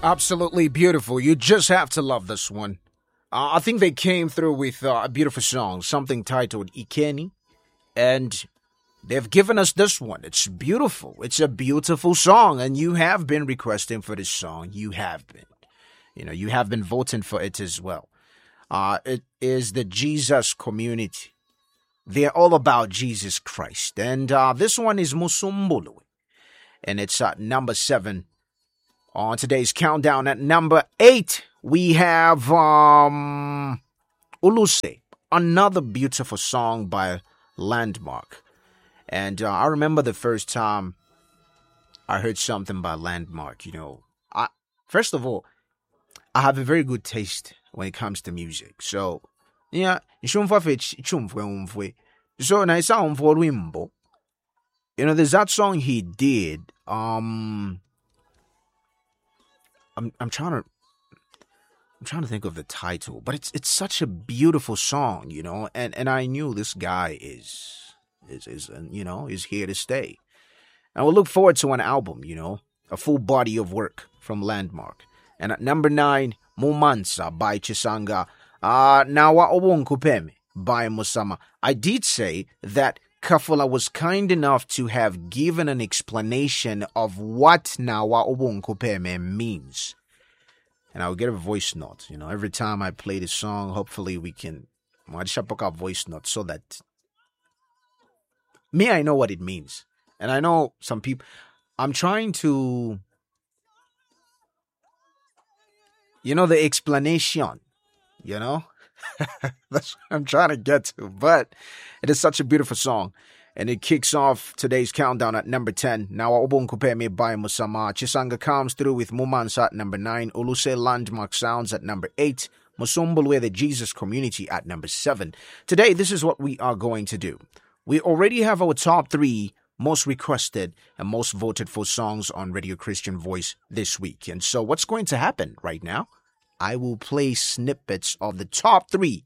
Absolutely beautiful. You just have to love this one. I think they came through with a beautiful song, something titled Ikeni, and they've given us this one. It's beautiful. It's a beautiful song, and you have been requesting for this song. You have been. You have been voting for it as well. It is the Jesus Community. They're all about Jesus Christ. And this one is Musumbulu. And it's at number 7 on today's countdown. At number 8, we have Uluse, another beautiful song by Landmark. And I remember the first time I heard something by Landmark. First of all, I have a very good taste when it comes to music. So, yeah, so there's that song he did. I'm trying to think of the title, but it's such a beautiful song, and I knew this guy is here to stay. And we'll look forward to an album, a full body of work from Landmark. And at number 9, Mumansa by Chisanga. Nawa Owonkupeme by Musama. I did say that Kafula was kind enough to have given an explanation of what Nawa Owonkupeme means. And I'll get a voice note. Every time I play the song, hopefully we can a voice note so that I know what it means. And I know some people, I'm trying to, the explanation, that's what I'm trying to get to. But it is such a beautiful song. And it kicks off today's countdown at number 10. Now, Obonkupeme by Musama. Chisanga comes through with Mumansa at number 9. Uluse Landmark Sounds at number 8. Musumbulwe, the Jesus Community at number 7. Today, this is what we are going to do. We already have our top 3 most requested and most voted for songs on Radio Christian Voice this week. And so what's going to happen right now? I will play snippets of the top 3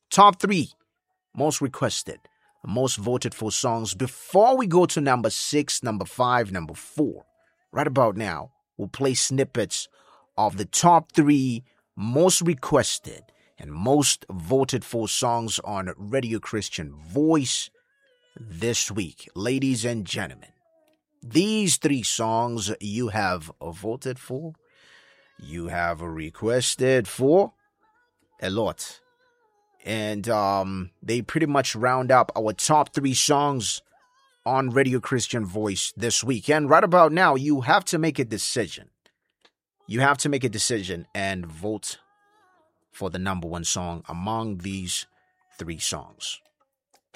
most requested, most voted for songs before we go to number 6, number 5, number 4. Right about now, we'll play snippets of the top 3 most requested and most voted for songs on Radio Christian Voice this week. Ladies and gentlemen, these 3 songs you have voted for, you have requested for a lot. And they pretty much round up our top 3 songs on Radio Christian Voice this week. And right about now, you have to make a decision. You have to make a decision and vote for the number 1 song among these 3 songs.